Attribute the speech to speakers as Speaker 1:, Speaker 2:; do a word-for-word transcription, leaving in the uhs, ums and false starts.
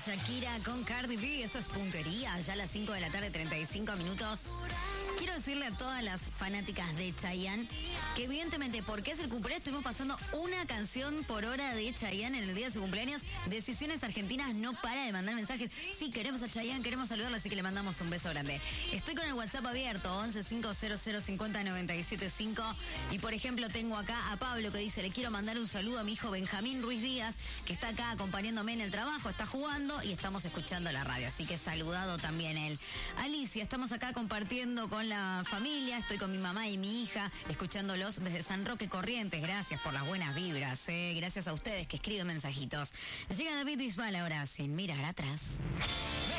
Speaker 1: Shakira con Cardi B. Esto es puntería, ya a las cinco de la tarde, treinta y cinco minutos. Quiero decirle a todas las fanáticas de Chayanne que evidentemente porque es el cumpleaños estuvimos pasando una canción por hora de Chayanne en el día de su cumpleaños. Decisiones Argentinas no para de mandar mensajes. Sí, queremos a Chayanne, queremos saludarla, así que le mandamos un beso grande. Estoy con el WhatsApp abierto, once cinco cero cero cincuenta noventa y siete cinco. Y por ejemplo tengo acá a Pablo que dice, le quiero mandar un saludo a mi hijo Benjamín Ruiz Díaz, que está acá acompañándome en el trabajo, está jugando y estamos escuchando la radio. Así que saludado también él. Alicia, estamos acá compartiendo con la familia, estoy con mi mamá y mi hija, escuchándolos desde San Roque Corrientes. Gracias por las buenas vibras, eh. Gracias a ustedes que escriben mensajitos. Llega David Bisbal ahora sin mirar atrás.